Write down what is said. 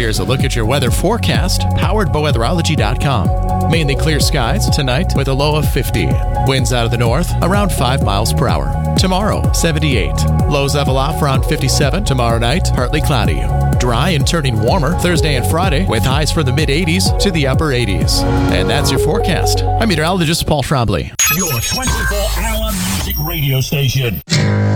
Here's a look at your weather forecast, powered by weatherology.com. Mainly clear skies tonight with a low of 50. Winds out of the north around 5 miles per hour. Tomorrow, 78. Lows level off around 57. Tomorrow night, partly cloudy. Dry and turning warmer Thursday and Friday with highs from the mid-80s to the upper 80s. And that's your forecast. I'm meteorologist Paul Trombley. Your 24-hour music radio station.